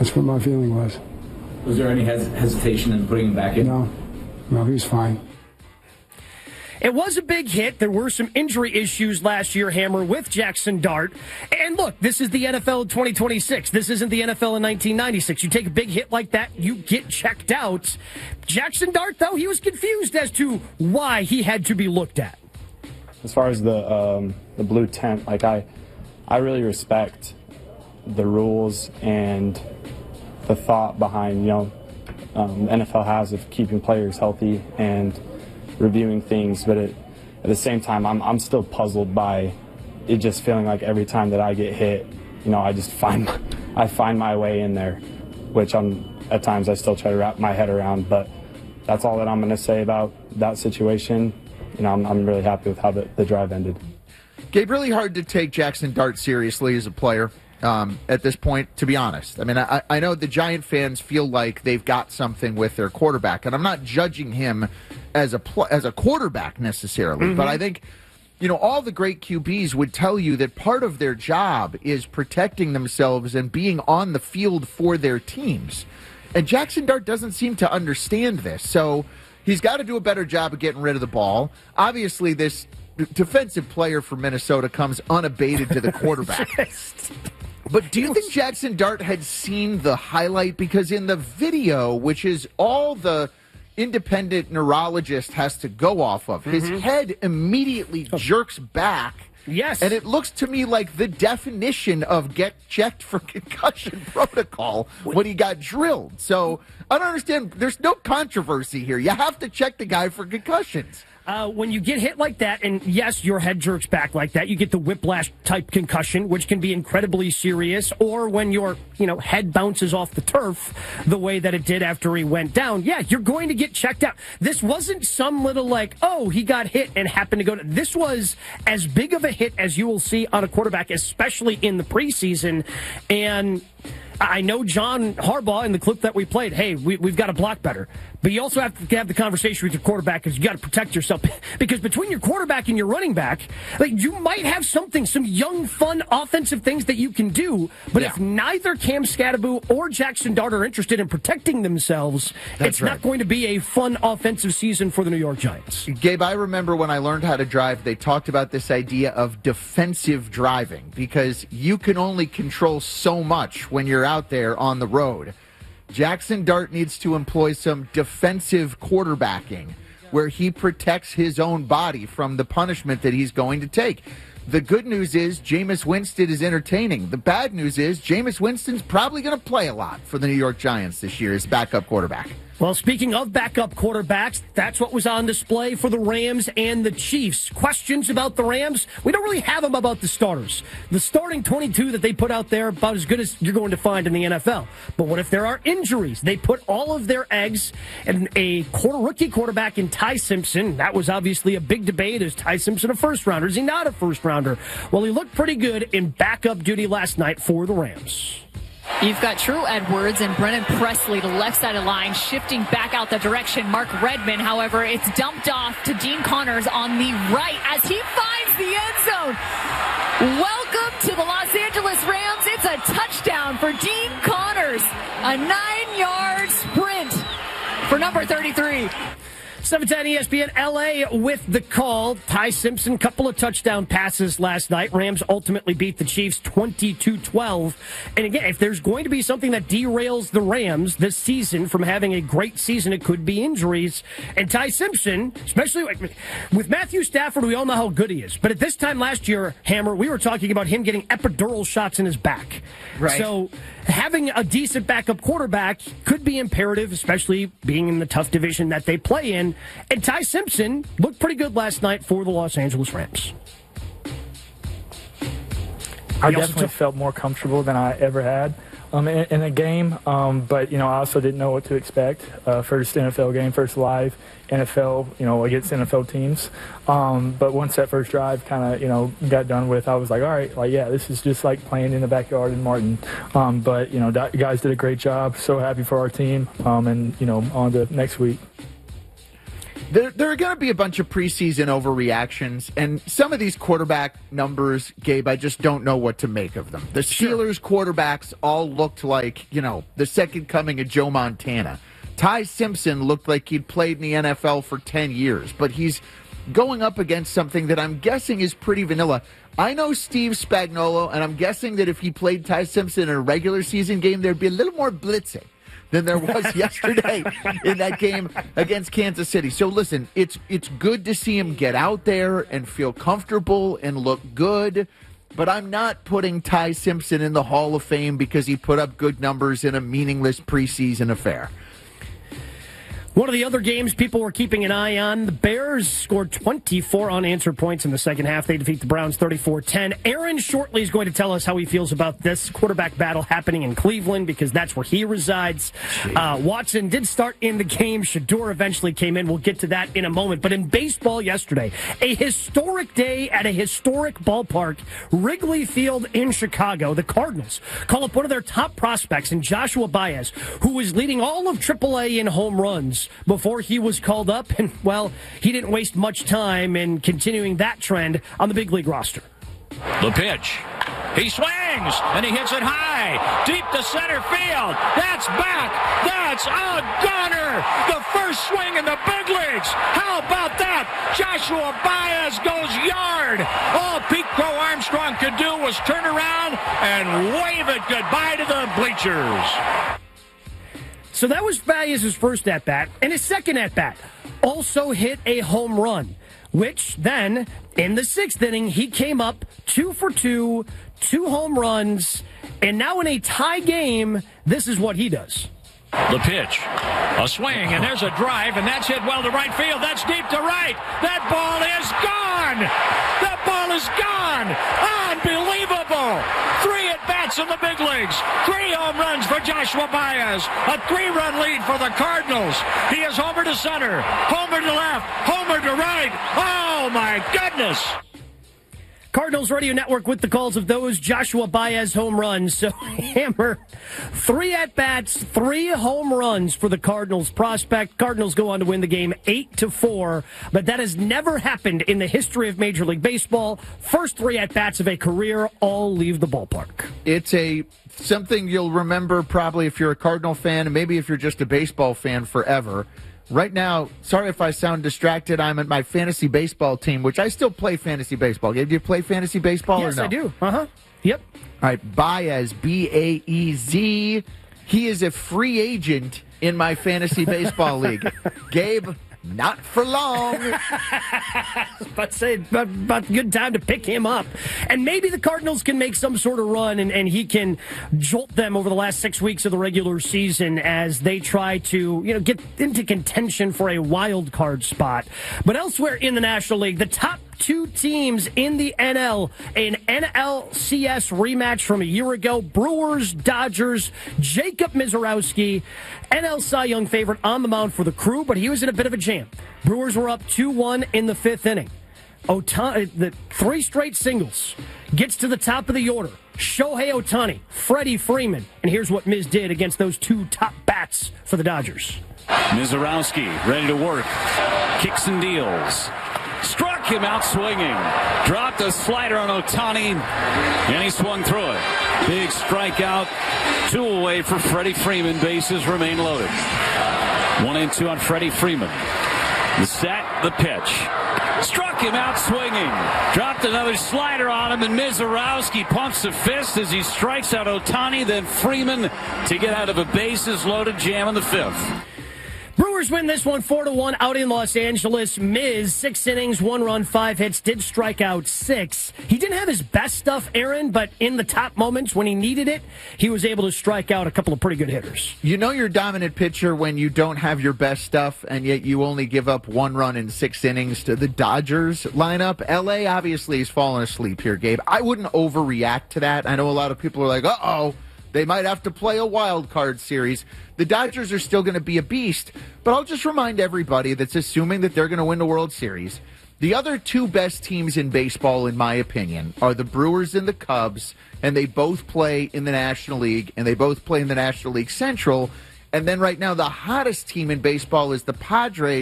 That's what my feeling was. Was there any hesitation in putting him back in? No, he was fine. It was a big hit. There were some injury issues last year, Hammer, with Jackson Dart. And look, this is the NFL 2026. This isn't the NFL in 1996. You take a big hit like that, you get checked out. Jackson Dart, though, he was confused as to why he had to be looked at. As far as the blue tent, like I really respect the rules and the thought behind, the NFL has of keeping players healthy and reviewing things, but at the same time, I'm still puzzled by it just feeling like every time that I get hit, I just find my way in there, which at times I still try to wrap my head around, but that's all that I'm going to say about that situation. I'm really happy with how the drive ended. Gabe, really hard to take Jackson Dart seriously as a player at this point, to be honest. I mean, I know the Giant fans feel like they've got something with their quarterback, and I'm not judging him as a quarterback necessarily, but I think, all the great QBs would tell you that part of their job is protecting themselves and being on the field for their teams. And Jackson Dart doesn't seem to understand this, so he's got to do a better job of getting rid of the ball. Obviously, this defensive player for Minnesota comes unabated to the quarterback. But do you think Jackson Dart had seen the highlight? Because in the video, which is all the independent neurologist has to go off of, his head immediately jerks back. Yes. And it looks to me like the definition of get checked for concussion protocol when he got drilled. So I don't understand. There's no controversy here. You have to check the guy for concussions. When you get hit like that, and yes, your head jerks back like that, you get the whiplash-type concussion, which can be incredibly serious, or when your head bounces off the turf the way that it did after he went down, yeah, you're going to get checked out. This wasn't some little he got hit and happened to go to... This was as big of a hit as you will see on a quarterback, especially in the preseason, and... I know John Harbaugh in the clip that we played, hey, we've got to block better. But you also have to have the conversation with your quarterback because you got to protect yourself. Because between your quarterback and your running back, you might have some young, fun offensive things that you can do. But if neither Cam Skattebo or Jackson Dart are interested in protecting themselves, it's not going to be a fun offensive season for the New York Giants. Gabe, I remember when I learned how to drive, they talked about this idea of defensive driving because you can only control so much when you're out there on the road. Jackson Dart needs to employ some defensive quarterbacking where he protects his own body from the punishment that he's going to take. The good news is Jameis Winston is entertaining. The bad news is Jameis Winston's probably going to play a lot for the New York Giants this year as backup quarterback. Well, speaking of backup quarterbacks, that's what was on display for the Rams and the Chiefs. Questions about the Rams? We don't really have them about the starters. The starting 22 that they put out there, about as good as you're going to find in the NFL. But what if there are injuries? They put all of their eggs in a rookie quarterback in Ty Simpson. That was obviously a big debate. Is Ty Simpson a first-rounder? Is he not a first-rounder? Well, he looked pretty good in backup duty last night for the Rams. You've got True Edwards and Brennan Presley to left side of line, shifting back out the direction. Mark Redmond, however, it's dumped off to Dean Connors on the right as he finds the end zone. Welcome to the Los Angeles Rams. It's a touchdown for Dean Connors. A 9-yard sprint for number 33. 710 ESPN LA with the call. Ty Simpson, couple of touchdown passes last night. Rams ultimately beat the Chiefs 22-12. And again, if there's going to be something that derails the Rams this season from having a great season, it could be injuries. And Ty Simpson, especially with Matthew Stafford, we all know how good he is. But at this time last year, Hammer, we were talking about him getting epidural shots in his back. Right. So having a decent backup quarterback could be imperative, especially being in the tough division that they play in. And Ty Simpson looked pretty good last night for the Los Angeles Rams. I definitely felt more comfortable than I ever had in the game. But, I also didn't know what to expect. First NFL game, first live NFL, against NFL teams. But once that first drive kind of, got done with, I was like, all right, this is just like playing in the backyard in Martin. But, guys did a great job. So happy for our team. And, on to next week. There are going to be a bunch of preseason overreactions, and some of these quarterback numbers, Gabe, I just don't know what to make of them. The Steelers quarterbacks all looked like, the second coming of Joe Montana. Ty Simpson looked like he'd played in the NFL for 10 years, but he's going up against something that I'm guessing is pretty vanilla. I know Steve Spagnuolo, and I'm guessing that if he played Ty Simpson in a regular season game, there'd be a little more blitzing than there was yesterday in that game against Kansas City. So listen, it's good to see him get out there and feel comfortable and look good, but I'm not putting Ty Simpson in the Hall of Fame because he put up good numbers in a meaningless preseason affair. One of the other games people were keeping an eye on, the Bears scored 24 unanswered points in the second half. They defeat the Browns 34-10. Aaron shortly is going to tell us how he feels about this quarterback battle happening in Cleveland because that's where he resides. Watson did start in the game. Shador eventually came in. We'll get to that in a moment. But in baseball yesterday, a historic day at a historic ballpark, Wrigley Field in Chicago. The Cardinals call up one of their top prospects in Joshua Baez, who was leading all of AAA in home runs before he was called up, and, well, he didn't waste much time in continuing that trend on the big league roster. The pitch. He swings, and he hits it high, deep to center field. That's back. That's a gunner. The first swing in the big leagues. How about that? Joshua Baez goes yard. All Pete Crow Armstrong could do was turn around and wave it goodbye to the bleachers. So that was Baez's first at-bat, and his second at-bat also hit a home run, which then, in the sixth inning, he came up 2 for 2, 2 home runs, and now in a tie game, this is what he does. The pitch, a swing, and there's a drive, and that's hit well to right field. That's deep to right. That ball is gone. That ball is gone. Unbelievable. 3 at-bats in the big leagues. 3 home runs for Joshua Baez. A 3-run lead for the Cardinals. He is homer to center, homer to left, homer to right. Oh, my goodness. Cardinals Radio Network with the calls of those Joshua Baez home runs. So, Hammer, 3 at-bats, 3 home runs for the Cardinals prospect. Cardinals go on to win the game 8-4, but that has never happened in the history of Major League Baseball. First 3 at-bats of a career all leave the ballpark. It's something you'll remember probably if you're a Cardinal fan, and maybe if you're just a baseball fan forever. Right now, sorry if I sound distracted, I'm at my fantasy baseball team, which I still play fantasy baseball. Do you play fantasy baseball or no? Yes, I do. Yep. All right, Baez, B-A-E-Z. He is a free agent in my fantasy baseball league. Gabe, not for long. About to say, about a good time to pick him up. And maybe the Cardinals can make some sort of run, and he can jolt them over the last 6 weeks of the regular season as they try to, get into contention for a wild card spot. But elsewhere in the National League, the top 2 teams in the NL, an NLCS rematch from a year ago, Brewers, Dodgers, Jacob Misiorowski, NL Cy Young favorite on the mound for the Crew, but he was in a bit of a jam. Brewers were up 2-1 in the 5th inning. The 3 straight singles, gets to the top of the order. Shohei Ohtani, Freddie Freeman, and here's what Miz did against those 2 top bats for the Dodgers. Misiorowski ready to work, kicks and deals. Struck him out swinging. Dropped a slider on Ohtani, and he swung through it. Big strikeout. 2 away for Freddie Freeman. Bases remain loaded. 1-2 on Freddie Freeman. The set, the pitch. Struck him out swinging. Dropped another slider on him, and Misiorowski pumps a fist as he strikes out Ohtani, then Freeman to get out of a bases-loaded jam in the 5th. Brewers win this one 4-1 out in Los Angeles. Miz, 6 innings, 1 run, 5 hits, did strike out 6. He didn't have his best stuff, Aaron, but in the top moments when he needed it, he was able to strike out a couple of pretty good hitters. You know you're a dominant pitcher when you don't have your best stuff, and yet you only give up 1 run in 6 innings to the Dodgers lineup. L.A. obviously is falling asleep here, Gabe. I wouldn't overreact to that. I know a lot of people are like, uh-oh. They might have to play a wild card series. The Dodgers are still going to be a beast, but I'll just remind everybody that's assuming that they're going to win the World Series. The other 2 best teams in baseball, in my opinion, are the Brewers and the Cubs, and they both play in the National League, and they both play in the National League Central. And then right now, the hottest team in baseball is the Padres.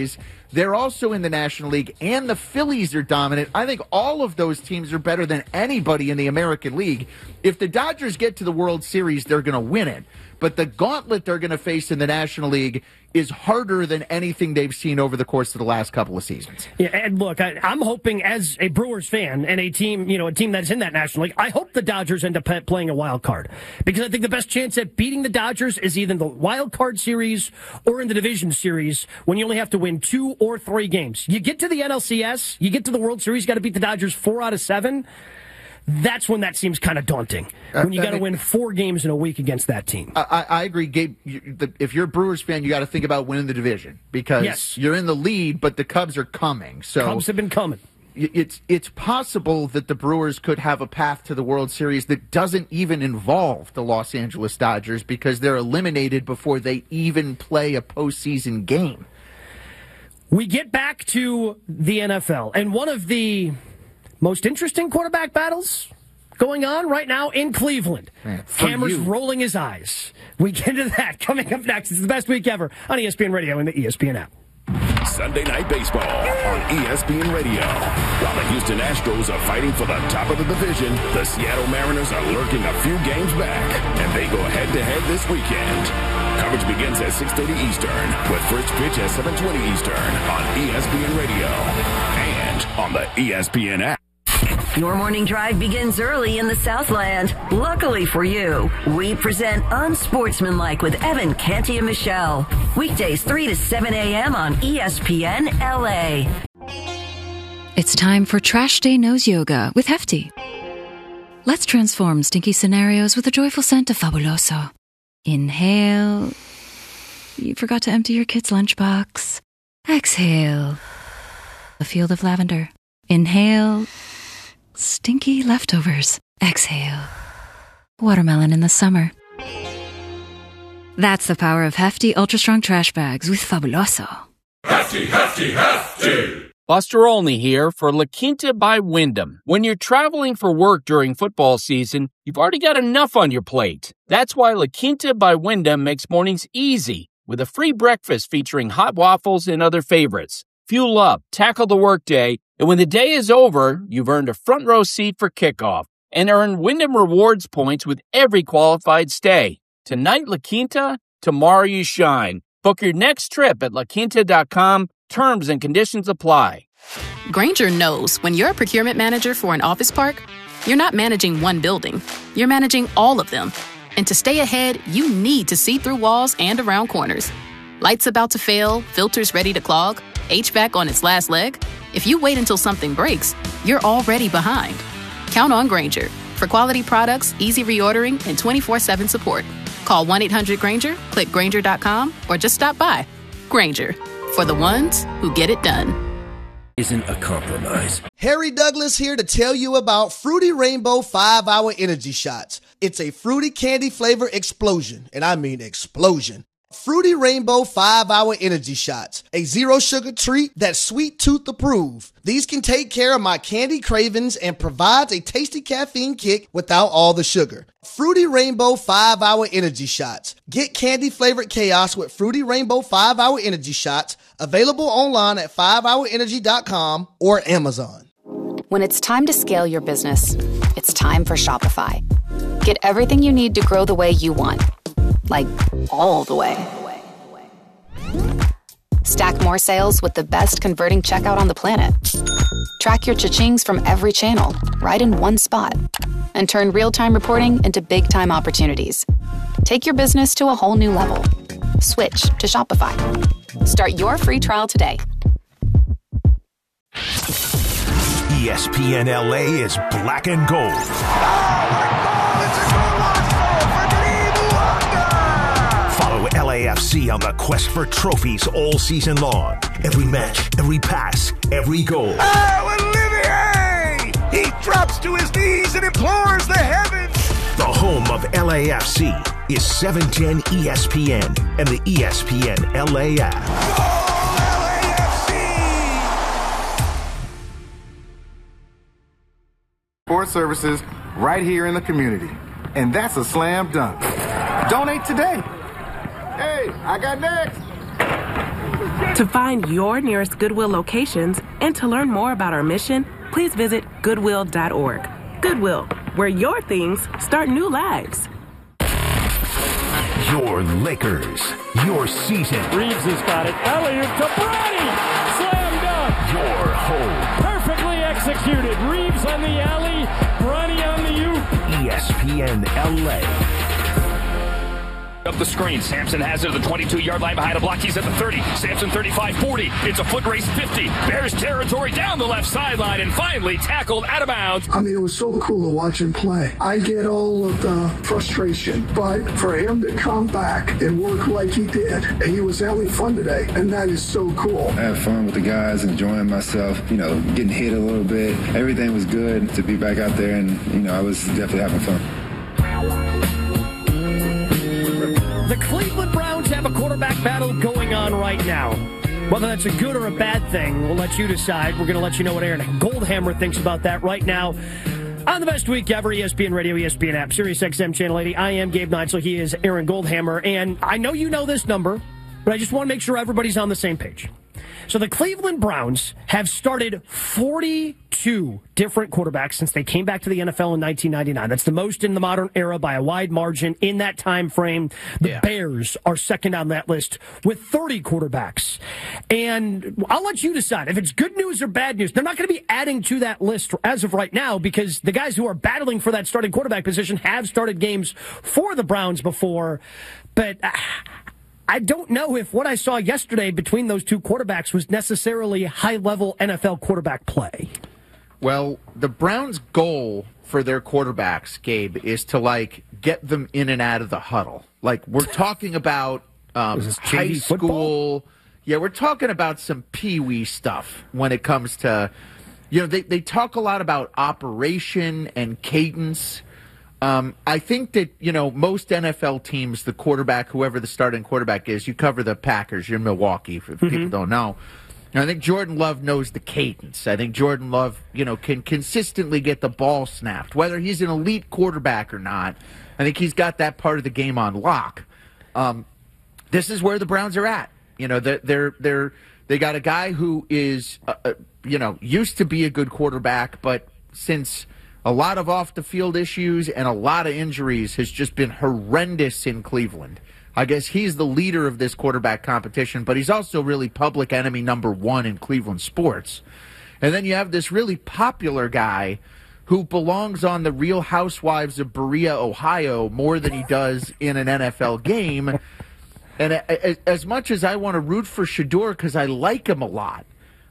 They're also in the National League, and the Phillies are dominant. I think all of those teams are better than anybody in the American League. If the Dodgers get to the World Series, they're going to win it. But the gauntlet they're going to face in the National League is harder than anything they've seen over the course of the last couple of seasons. Yeah, and look, I'm hoping as a Brewers fan and a team that's in that National League, I hope the Dodgers end up playing a wild card, because I think the best chance at beating the Dodgers is either in the wild card series or in the division series, when you only have to win 2 or 3 games. You get to the NLCS, you get to the World Series, you got to beat the Dodgers 4 out of 7. That's when that seems kind of daunting, when you got to win 4 games in a week against that team. I agree, Gabe. If you're a Brewers fan, you got to think about winning the division, because you're in the lead, but the Cubs are coming. So Cubs have been coming. It's possible that the Brewers could have a path to the World Series that doesn't even involve the Los Angeles Dodgers, because they're eliminated before they even play a postseason game. We get back to the NFL, and one of the most interesting quarterback battles going on right now in Cleveland. Cameron's rolling his eyes. We get into that coming up next. It's the best week ever on ESPN Radio and the ESPN app. Sunday Night Baseball on ESPN Radio. While the Houston Astros are fighting for the top of the division, the Seattle Mariners are lurking a few games back, and they go head-to-head this weekend. Coverage begins at 6:30 Eastern, with first pitch at 7:20 Eastern on ESPN Radio and on the ESPN app. Your morning drive begins early in the Southland. Luckily for you, we present Unsportsmanlike with Evan, Canty, and Michelle. Weekdays 3 to 7 a.m. on ESPN LA. It's time for Trash Day Nose Yoga with Hefty. Let's transform stinky scenarios with the joyful scent of Fabuloso. Inhale. You forgot to empty your kid's lunchbox. Exhale. A field of lavender. Inhale. Stinky leftovers. Exhale. Watermelon in the summer. That's the power of Hefty Ultra Strong Trash Bags with Fabuloso. Hefty, Hefty, Hefty! Buster Olney here for La Quinta by Wyndham. When you're traveling for work during football season, you've already got enough on your plate. That's why La Quinta by Wyndham makes mornings easy with a free breakfast featuring hot waffles and other favorites. Fuel up, tackle the workday, and when the day is over, you've earned a front row seat for kickoff and earn Wyndham Rewards points with every qualified stay. Tonight, La Quinta, tomorrow you shine. Book your next trip at laquinta.com. Terms and conditions apply. Grainger knows when you're a procurement manager for an office park, you're not managing one building. You're managing all of them. And to stay ahead, you need to see through walls and around corners. Lights about to fail, filters ready to clog, HVAC on its last leg. If you wait until something breaks, you're already behind. Count on Grainger for quality products, easy reordering, and 24/7 support. Call 1-800-GRAINGER, click Grainger.com, or just stop by. Grainger, for the ones who get it done. Isn't a compromise. Harry Douglas here to tell you about Fruity Rainbow 5-Hour Energy Shots. It's a fruity candy flavor explosion, and I mean explosion. Fruity Rainbow 5-Hour Energy Shots, a zero-sugar treat that's sweet tooth approved. These can take care of my candy cravings and provides a tasty caffeine kick without all the sugar. Fruity Rainbow 5-Hour Energy Shots. Get candy-flavored chaos with Fruity Rainbow 5-Hour Energy Shots, available online at 5hourenergy.com or Amazon. When it's time to scale your business, it's time for Shopify. Get everything you need to grow the way you want. Like, all the way. Stack more sales with the best converting checkout on the planet. Track your cha-chings from every channel, right in one spot. And turn real-time reporting into big-time opportunities. Take your business to a whole new level. Switch to Shopify. Start your free trial today. ESPN LA is black and gold. Follow LAFC on the quest for trophies all season long. Every match, every pass, every goal. Oh, Olivier! He drops to his knees and implores the heavens. The home of LAFC is 710 ESPN and the ESPN LA app. Sports services right here in the community. And that's a slam dunk. Donate today. Hey, I got next. To find your nearest Goodwill locations and to learn more about our mission, please visit Goodwill.org. Goodwill, where your things start new lives. Your Lakers, your season. Reeves has got it. Alley-oop to Bronny. Slam dunk. Your home. Perfectly executed. Reeves on the alley. Bronny on the oop. ESPN LA. Up the screen. Sampson has it at the 22-yard line behind a block. He's at the 30. Sampson 35-40. It's a foot race 50. Bears territory down the left sideline and finally tackled out of bounds. I mean, it was so cool to watch him play. I get all of the frustration, but for him to come back and work like he did, and he was having fun today, and that is so cool. I had fun with the guys, enjoying myself, getting hit a little bit. Everything was good to be back out there, and, I was definitely having fun. The Cleveland Browns have a quarterback battle going on right now. Whether that's a good or a bad thing, we'll let you decide. We're going to let you know what Aaron Goldhammer thinks about that right now on the best week ever, ESPN Radio, ESPN app, SiriusXM Channel 80. I am Gabe Neitzel. He is Aaron Goldhammer. And I know you know this number, but I just want to make sure everybody's on the same page. So the Cleveland Browns have started 42 different quarterbacks since they came back to the NFL in 1999. That's the most in the modern era by a wide margin in that time frame. The Bears are second on that list with 30 quarterbacks. And I'll let you decide if it's good news or bad news. They're not going to be adding to that list as of right now because the guys who are battling for that starting quarterback position have started games for the Browns before. But I don't know if what I saw yesterday between those two quarterbacks was necessarily high-level NFL quarterback play. Well, the Browns' goal for their quarterbacks, Gabe, is to, get them in and out of the huddle. We're talking about high school. Football? Yeah, we're talking about some pee-wee stuff when it comes to, they talk a lot about operation and cadence. I think that, most NFL teams, the quarterback, whoever the starting quarterback is, you cover the Packers, you're in Milwaukee, if people don't know. And I think Jordan Love knows the cadence. I think Jordan Love, can consistently get the ball snapped. Whether he's an elite quarterback or not, I think he's got that part of the game on lock. This is where the Browns are at. They got a guy who is, used to be a good quarterback, but since a lot of off-the-field issues and a lot of injuries has just been horrendous in Cleveland. I guess he's the leader of this quarterback competition, but he's also really public enemy number one in Cleveland sports. And then you have this really popular guy who belongs on the Real Housewives of Berea, Ohio, more than he does in an NFL game. And as much as I want to root for Shedeur because I like him a lot,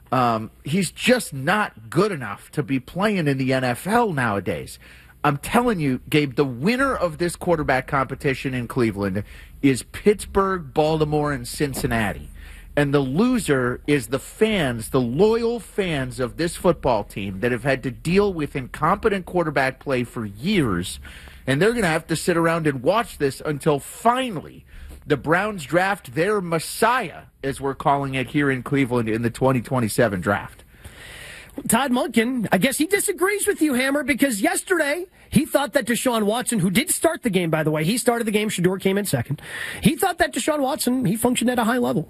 he's just not good enough to be playing in the NFL nowadays. I'm telling you, Gabe, the winner of this quarterback competition in Cleveland is Pittsburgh, Baltimore, and Cincinnati. And the loser is the fans, the loyal fans of this football team that have had to deal with incompetent quarterback play for years. And they're going to have to sit around and watch this until finally the Browns draft their Messiah, as we're calling it here in Cleveland, in the 2027 draft. Todd Monken, I guess he disagrees with you, Hammer, because yesterday he thought that Deshaun Watson, who did start the game, by the way, he started the game, Shedeur came in second. He thought that Deshaun Watson, he functioned at a high level.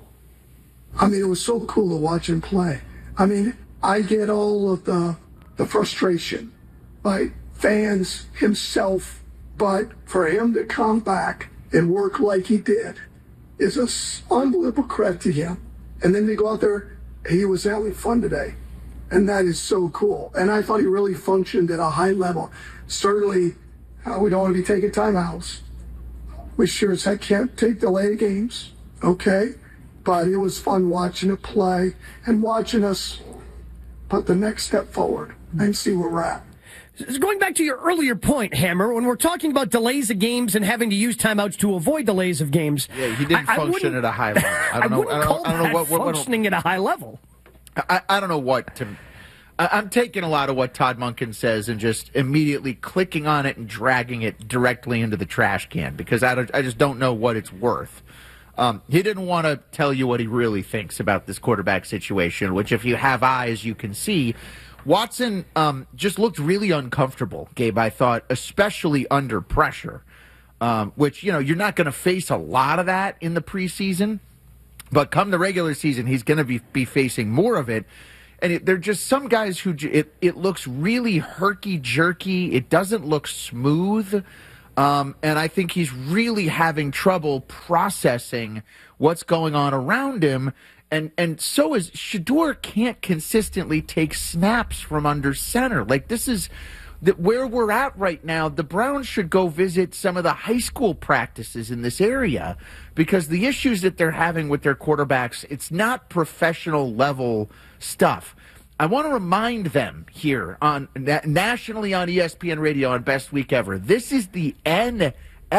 I mean, it was so cool to watch him play. I mean, I get all of the frustration, like fans, himself, but for him to come back and work like he did is an unbelievable credit to him. And then they go out there, he was having fun today. And that is so cool. And I thought he really functioned at a high level. Certainly, we don't want to be taking timeouts. We sure as heck can't take delayed games, okay? But it was fun watching it play and watching us put the next step forward and see where we're at. Going back to your earlier point, Hammer, when we're talking about delays of games and having to use timeouts to avoid delays of games, yeah, he didn't function at a high level. I don't know what functioning at a high level. I don't know what to. I'm taking a lot of what Todd Monken says and just immediately clicking on it and dragging it directly into the trash can because I just don't know what it's worth. He didn't want to tell you what he really thinks about this quarterback situation, which if you have eyes, you can see. Watson just looked really uncomfortable, Gabe, I thought, especially under pressure, which, you're not going to face a lot of that in the preseason. But come the regular season, he's going to be facing more of it. And they're just some guys who it looks really herky-jerky. It doesn't look smooth. And I think he's really having trouble processing what's going on around him. And so is Shedeur can't consistently take snaps from under center. Like, this is where we're at right now. The Browns should go visit some of the high school practices in this area, because the issues that they're having with their quarterbacks, it's not professional level stuff. I want to remind them here on nationally on ESPN Radio on Best Week Ever. This is the NFL.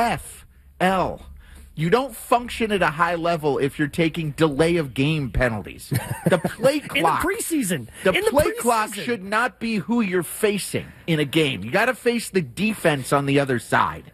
You don't function at a high level if you're taking delay of game penalties. The play clock in the preseason. The play clock should not be who you're facing in a game. You got to face the defense on the other side.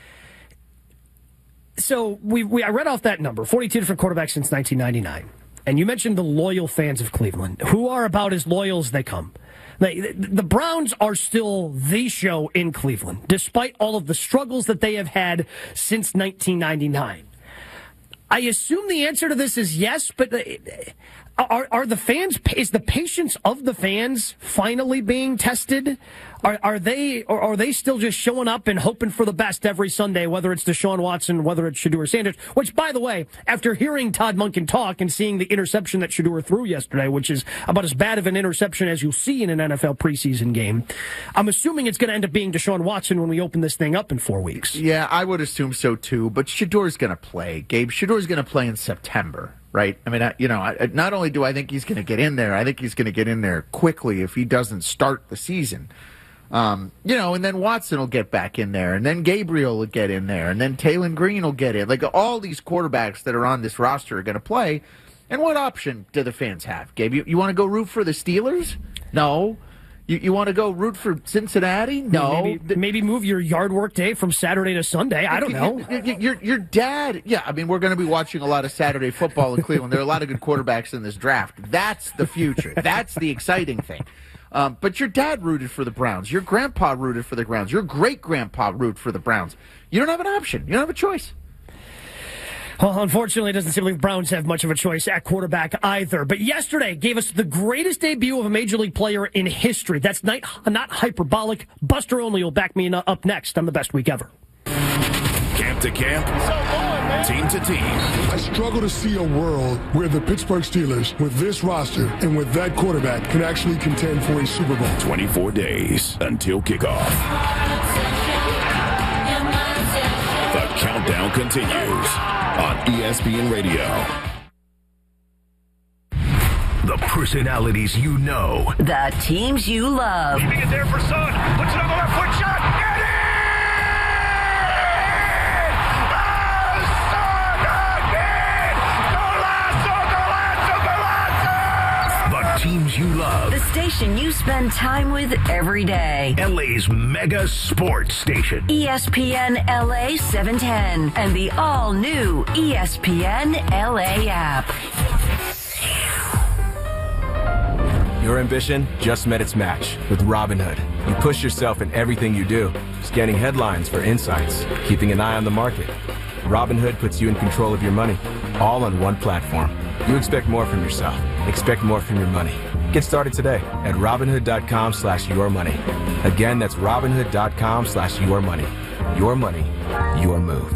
So I read off that number, 42 different quarterbacks since 1999. And you mentioned the loyal fans of Cleveland, who are about as loyal as they come. The Browns are still the show in Cleveland, despite all of the struggles that they have had since 1999. I assume the answer to this is yes, but are the fans, is the patience of the fans finally being tested? Are they still just showing up and hoping for the best every Sunday, whether it's Deshaun Watson, whether it's Shedeur Sanders, which, by the way, after hearing Todd Monken talk and seeing the interception that Shedeur threw yesterday, which is about as bad of an interception as you'll see in an NFL preseason game, I'm assuming it's going to end up being Deshaun Watson when we open this thing up in 4 weeks. Yeah, I would assume so too, but Shedeur's going to play. Gabe, Shedeur's going to play in September. Right? I mean, not only do I think he's going to get in there, I think he's going to get in there quickly if he doesn't start the season. And then Watson will get back in there, and then Gabriel will get in there, and then Taylon Green will get in. Like, all these quarterbacks that are on this roster are going to play. And what option do the fans have, Gabe? You want to go root for the Steelers? No. You want to go root for Cincinnati? No. Maybe move your yard work day from Saturday to Sunday. I don't know. Your dad, yeah, I mean, we're going to be watching a lot of Saturday football in Cleveland. There are a lot of good quarterbacks in this draft. That's the future. That's the exciting thing. But your dad rooted for the Browns. Your grandpa rooted for the Browns. Your great-grandpa rooted for the Browns. You don't have an option. You don't have a choice. Well, unfortunately, it doesn't seem like the Browns have much of a choice at quarterback either. But yesterday gave us the greatest debut of a Major League player in history. That's not hyperbolic. Buster Olney will back me up next on the Best Week Ever. Camp to camp, team to team. I struggle to see a world where the Pittsburgh Steelers, with this roster and with that quarterback, can actually contend for a Super Bowl. 24 days until kickoff. The countdown continues on ESPN Radio. The personalities you know. The teams you love. Leaving it there for Son. Puts it on the left foot shot. Get it! Teams you love. The station you spend time with every day. LA's mega sports station. ESPN LA 710 and the all-new ESPN LA app. Your ambition just met its match with Robinhood. You push yourself in everything you do, scanning headlines for insights, keeping an eye on the market. Robinhood puts you in control of your money, all on one platform. You expect more from yourself. Expect more from your money. Get started today at Robinhood.com/yourmoney. Again, that's Robinhood.com/yourmoney. Your money, your move.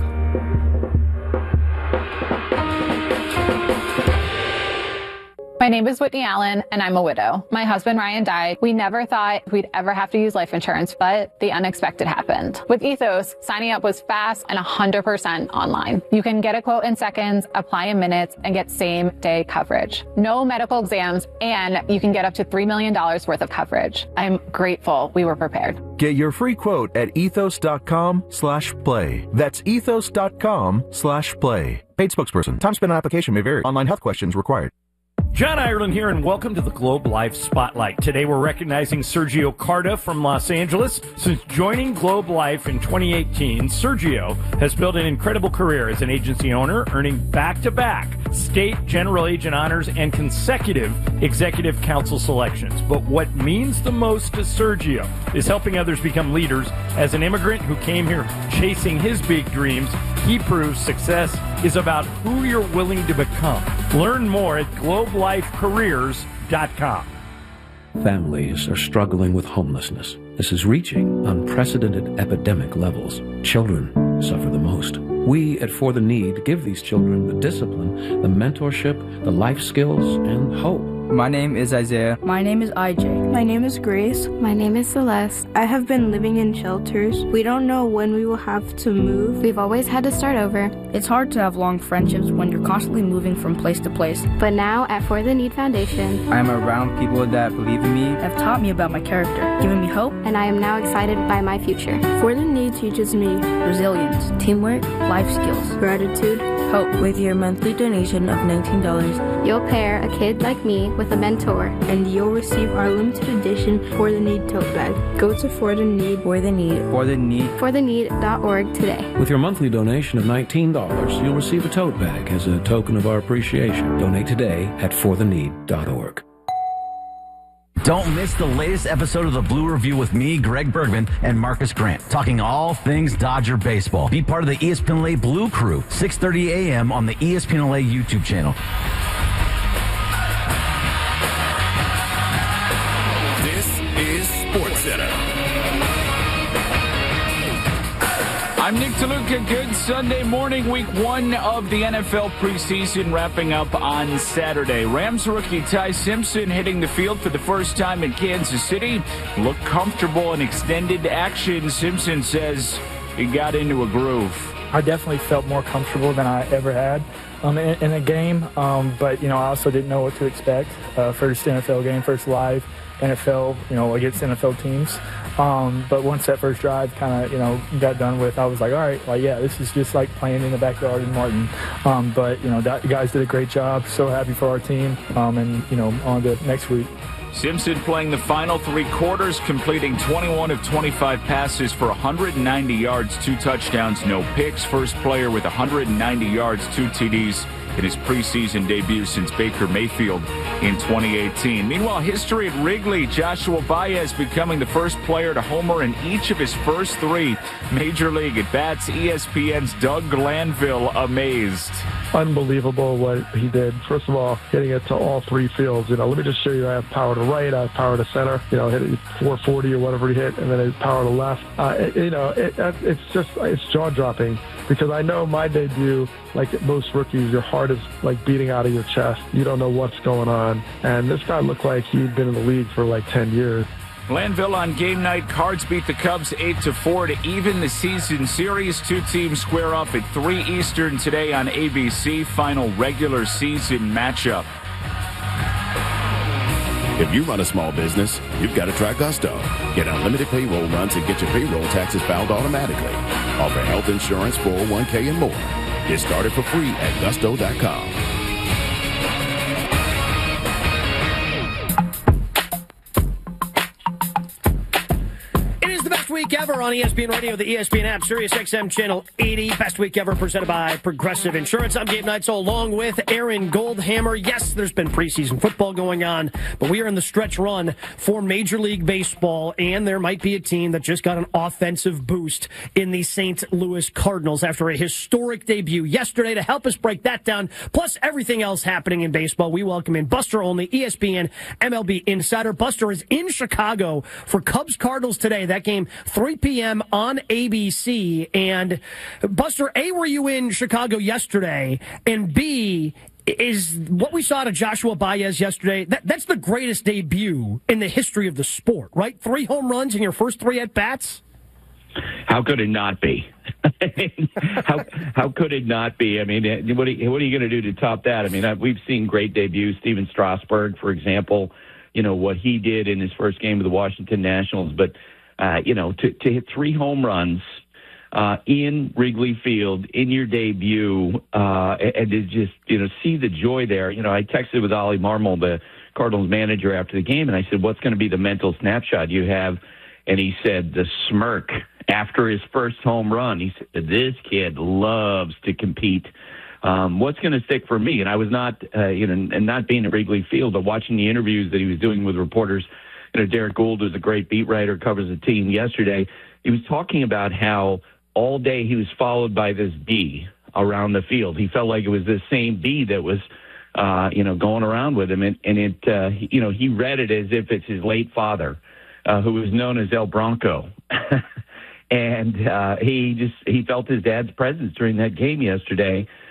My name is Whitney Allen, and I'm a widow. My husband, Ryan, died. We never thought we'd ever have to use life insurance, but the unexpected happened. With Ethos, signing up was fast and 100% online. You can get a quote in seconds, apply in minutes, and get same-day coverage. No medical exams, and you can get up to $3 million worth of coverage. I'm grateful we were prepared. Get your free quote at ethos.com/play. That's ethos.com/play. Paid spokesperson. Time spent on application may vary. Online health questions required. John Ireland here, and welcome to the Globe Life Spotlight. Today we're recognizing Sergio Carta from Los Angeles. Since joining Globe Life in 2018, Sergio has built an incredible career as an agency owner, earning back-to-back state general agent honors and consecutive executive council selections. But what means the most to Sergio is helping others become leaders. As an immigrant who came here chasing his big dreams, He proves success is about who you're willing to become. Learn more at globelifecareers.com. Families are struggling with homelessness. This is reaching unprecedented epidemic levels. Children suffer the most. We at For the Need give these children the discipline, the mentorship, the life skills, and hope. My name is Isaiah. My name is IJ. My name is Grace. My name is Celeste. I have been living in shelters. We don't know when we will have to move. We've always had to start over. It's hard to have long friendships when you're constantly moving from place to place. But now at For the Need Foundation, I am around people that believe in me, have taught me about my character, given me hope, and I am now excited by my future. For the Need teaches me resilience, teamwork, life skills, gratitude, hope. With your monthly donation of $19, you'll pair a kid like me with a mentor, and you'll receive our limited edition For the Need tote bag. Go to For the Need, For the Need, fortheneed.org today. With your monthly donation of $19, you'll receive a tote bag as a token of our appreciation. Donate today at fortheneed.org. Don't miss the latest episode of the Blue Review with me, Greg Bergman, and Marcus Grant, talking all things Dodger baseball. Be part of the ESPN LA Blue Crew, 6:30 a.m. on the ESPN LA YouTube channel. This is SportsCenter. I'm Nick DeLuca. Good Sunday morning, week one of the NFL preseason wrapping up on Saturday. Rams rookie Ty Simpson hitting the field for the first time in Kansas City. Looked comfortable in extended action. Simpson says he got into a groove. I definitely felt more comfortable than I ever had in a game, but, I also didn't know what to expect. First NFL game, first live NFL, against NFL teams. But once that first drive kind of, got done with, I was like, all right, this is just like playing in the backyard in Martin. But, the guys did a great job. So happy for our team. And, on to next week. Simpson playing the final three quarters, completing 21 of 25 passes for 190 yards, 2 touchdowns, no picks. First player with 190 yards, 2 TDs in his preseason debut since Baker Mayfield in 2018. Meanwhile, history at Wrigley, Joshua Baez becoming the first player to homer in each of his first 3 Major League at-bats. ESPN's Doug Glanville amazed. Unbelievable what he did. First of all, hitting it to all 3 fields. Let me just show you I have power to right, I have power to center. Hit it 440 or whatever he hit, and then his power to left. It's jaw-dropping because I know my debut, like most rookies, your heart is like beating out of your chest. You don't know what's going on. And this guy looked like he'd been in the league for like 10 years. Glanville on game night. Cards beat the Cubs 8-4 to even the season series. 2 teams square off at 3 Eastern today on ABC. Final regular season matchup. If you run a small business, you've got to try Gusto. Get unlimited payroll runs and get your payroll taxes filed automatically. Offer health insurance, 401k, and more. Get started for free at gusto.com. Week ever on ESPN Radio, the ESPN app, Sirius XM Channel 80. Best week ever presented by Progressive Insurance. I'm Gabe Neitzel along with Aaron Goldhammer. Yes, there's been preseason football going on, but we are in the stretch run for Major League Baseball, and there might be a team that just got an offensive boost in the St. Louis Cardinals after a historic debut yesterday. To help us break that down, plus everything else happening in baseball, we welcome in Buster Olney, ESPN MLB Insider. Buster is in Chicago for Cubs-Cardinals today. That game 3 p.m. on ABC. And Buster, A, were you in Chicago yesterday? And B, is what we saw to Joshua Baez yesterday, that's the greatest debut in the history of the sport, right? 3 home runs in your first 3 at-bats? How could it not be? How could it not be? I mean, what are you going to do to top that? I mean, we've seen great debuts. Steven Strasburg, for example, what he did in his first game of the Washington Nationals. But to hit 3 home runs in Wrigley Field in your debut, and to just, see the joy there. I texted with Ollie Marmol, the Cardinals manager, after the game, and I said, what's going to be the mental snapshot you have? And he said the smirk after his first home run. He said, this kid loves to compete. What's going to stick for me? And I was not, and not being at Wrigley Field, but watching the interviews that he was doing with reporters. Derek Gould, who's a great beat writer, covers the team yesterday. He was talking about how all day he was followed by this bee around the field. He felt like it was the same bee that was, going around with him. And he read it as if it's his late father, who was known as El Bronco. And he felt his dad's presence during that game yesterday.